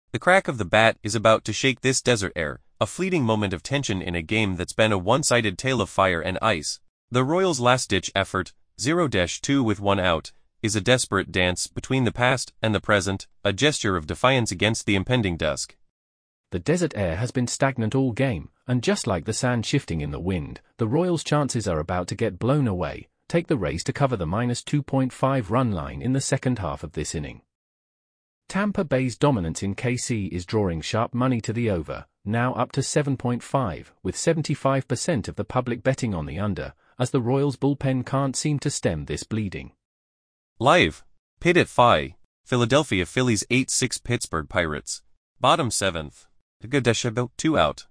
The crack of the bat is about to shake this desert air, a fleeting moment of tension in a game that's been a one-sided tale of fire and ice. The Royals' last-ditch effort, 0-2 with one out, is a desperate dance between the past and the present, a gesture of defiance against the impending dusk. The desert air has been stagnant all game, and just like the sand shifting in the wind, the Royals' chances are about to get blown away. Take the Rays to cover the -2.5 run line in the second half of this inning. Tampa Bay's dominance in KC is drawing sharp money to the over, now up to 7.5, with 75% of the public betting on the under, as the Royals' bullpen can't seem to stem this bleeding. Live. Pitt at Phi. Philadelphia Phillies 8-6 Pittsburgh Pirates. Bottom 7th. Gadesha 2 out.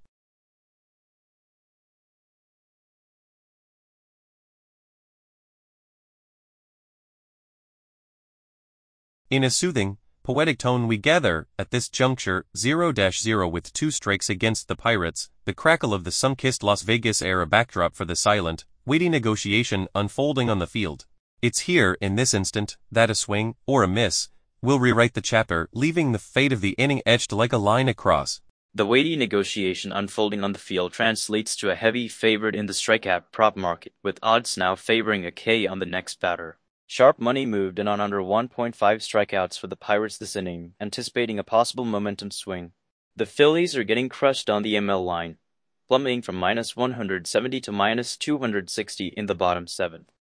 In a soothing, poetic tone we gather, at this juncture, 0-0 with 2 strikes against the Pirates, the crackle of the sun-kissed Las Vegas air a backdrop for the silent, weighty negotiation unfolding on the field. It's here, in this instant, that a swing, or a miss, will rewrite the chapter, leaving the fate of the inning etched like a line across. The weighty negotiation unfolding on the field translates to a heavy favorite in the strikeout prop market, with odds now favoring a K on the next batter. Sharp money moved in on under 1.5 strikeouts for the Pirates this inning, anticipating a possible momentum swing. The Phillies are getting crushed on the ML line, plummeting from -170 to -260 in the bottom 7th.